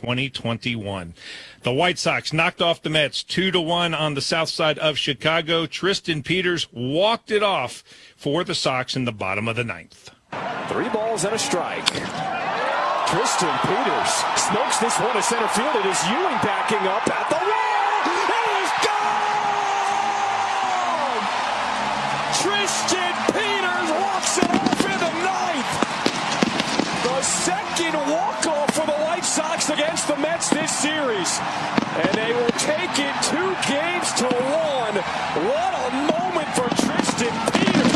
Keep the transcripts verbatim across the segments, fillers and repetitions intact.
twenty twenty-one. The White Sox knocked off the Mets two to one on the south side of Chicago. Tristan Peters walked it off for the Sox in the bottom of the ninth. Three balls and a strike. Tristan Peters smokes this one to center field. It is Ewing backing up at the wall. It is gone! Tristan Peters walks it off in the ninth. The second walk-off for the White Sox against the Mets this series. And they will take it two games to one. What a moment for Tristan Peters.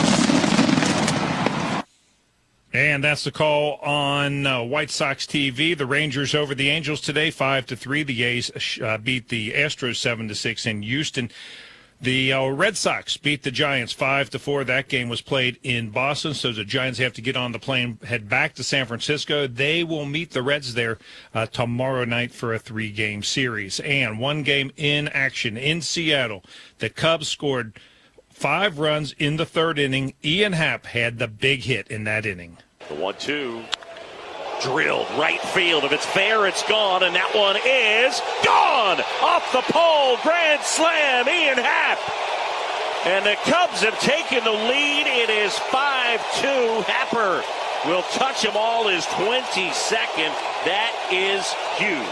And that's the call on uh, White Sox T V. The Rangers over the Angels today, five to three. The A's uh, beat the Astros seven to six in Houston. The uh, Red Sox beat the Giants five to four. That game was played in Boston, so the Giants have to get on the plane, head back to San Francisco. They will meet the Reds there uh, tomorrow night for a three-game series. And one game in action in Seattle. The Cubs scored five runs in the third inning. Ian Happ had the big hit in that inning. The one two. Drilled right field. If it's fair, it's gone, and that one is gone! Off the pole, grand slam, Ian Happ. And the Cubs have taken the lead. It is five two. Happer will touch them all his twenty-second. That is huge.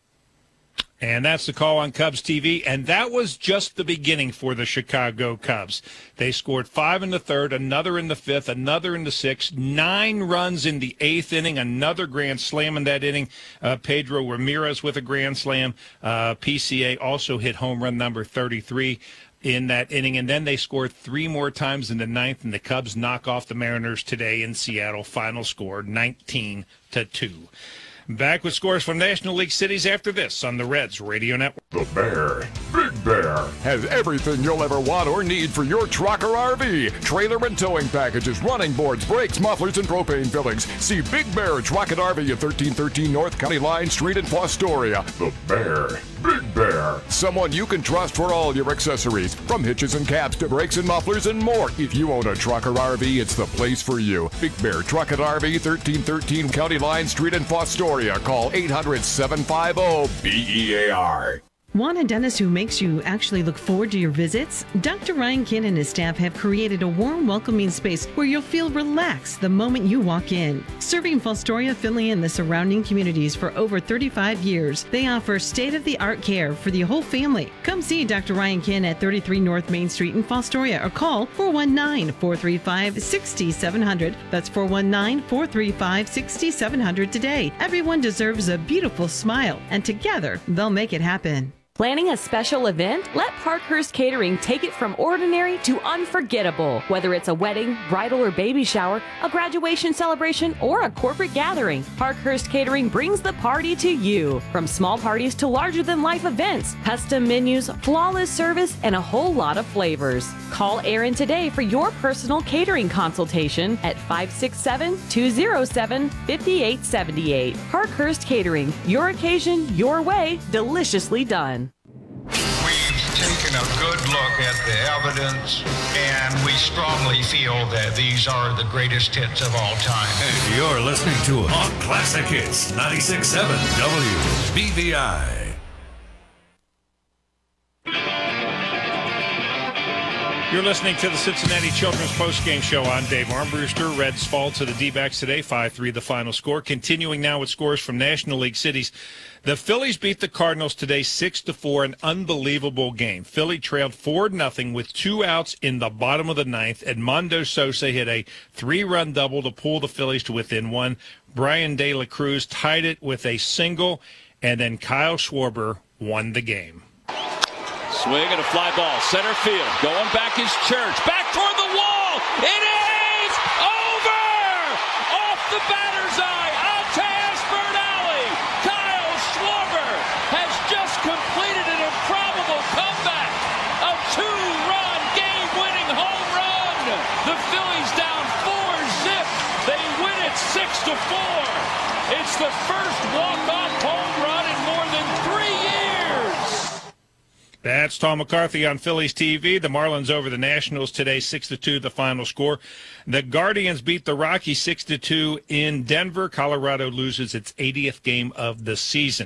And that's the call on Cubs T V. And that was just the beginning for the Chicago Cubs. They scored five in the third, another in the fifth, another in the sixth, nine runs in the eighth inning, another grand slam in that inning. Uh, Pedro Ramirez with a grand slam. Uh, P C A also hit home run number thirty-three in that inning. And then they scored three more times in the ninth, and the Cubs knock off the Mariners today in Seattle. Final score nineteen to two. Back with scores from National League cities after this on the Reds Radio Network. The Bear, Big Bear, has everything you'll ever want or need for your truck or R V. Trailer and towing packages, running boards, brakes, mufflers, and propane fillings. See Big Bear Truck and R V at thirteen thirteen North County Line Street in Fostoria. The Bear, Big Bear. Someone you can trust for all your accessories, from hitches and caps to brakes and mufflers and more. If you own a truck or R V, it's the place for you. Big Bear Truck and R V, thirteen thirteen County Line Street in Fostoria. Call eight hundred, seven five zero, B E A R. Want a dentist who makes you actually look forward to your visits? Doctor Ryan Kinn and his staff have created a warm, welcoming space where you'll feel relaxed the moment you walk in. Serving Fostoria, Findlay, and the surrounding communities for over thirty-five years, they offer state-of-the-art care for the whole family. Come see Doctor Ryan Kinn at thirty-three North Main Street in Fostoria or call four one nine, four three five, six seven zero zero. That's four one nine, four three five, six seven zero zero today. Everyone deserves a beautiful smile, and together they'll make it happen. Planning a special event? Let Parkhurst Catering take it from ordinary to unforgettable. Whether it's a wedding, bridal or baby shower, a graduation celebration, or a corporate gathering, Parkhurst Catering brings the party to you. From small parties to larger-than-life events, custom menus, flawless service, and a whole lot of flavors. Call Aaron today for your personal catering consultation at five six seven, two zero seven, five eight seven eight. Parkhurst Catering, your occasion, your way, deliciously done. Taken a good look at the evidence, and we strongly feel that these are the greatest hits of all time. And you're listening to On Classic Hits, ninety-six point seven W B V I. You're listening to the Cincinnati Children's Postgame Show. I'm Dave Armbruster. Reds fall to the D-backs today, five three the final score. Continuing now with scores from National League cities. The Phillies beat the Cardinals today six to four, an unbelievable game. Philly trailed four nothing with two outs in the bottom of the ninth. Edmundo Sosa hit a three-run double to pull the Phillies to within one. Brian De La Cruz tied it with a single, and then Kyle Schwarber won the game. Swing and a fly ball, center field, going back is Church, back toward the wall, it is over! Off the batter's eye, out to Ashburn Alley, Kyle Schwarber has just completed an improbable comeback, a two-run game-winning home run! The Phillies down four zip, they win it six to four. It's the first walk-off home run in more than three years! That's Tom McCarthy on Phillies T V. The Marlins over the Nationals today, six to two, the final score. The Guardians beat the Rockies six to two in Denver. Colorado loses its eightieth game of the season.